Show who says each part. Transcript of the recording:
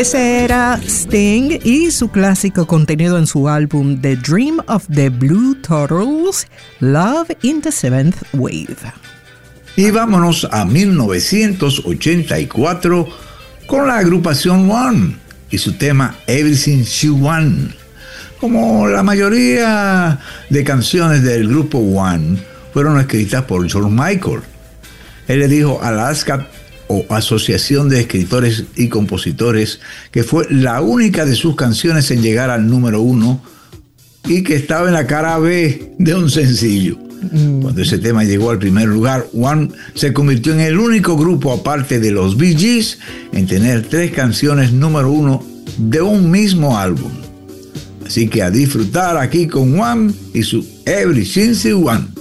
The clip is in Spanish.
Speaker 1: Ese era Sting y su clásico contenido en su álbum The Dream of the Blue Turtles, Love in the Seventh Wave.
Speaker 2: Y vámonos a 1984 con la agrupación One y su tema Everything She Want. Como la mayoría de canciones del grupo One fueron escritas por George Michael. Él le dijo a la ASCAP, o Asociación de Escritores y Compositores, que fue la única de sus canciones en llegar al número 1 y que estaba en la cara B de un sencillo. Cuando ese tema llegó al primer lugar, One se convirtió en el único grupo, aparte de los Bee Gees, en tener 3 canciones número 1 de un mismo álbum. Así que a disfrutar aquí con One y su Everything She Want.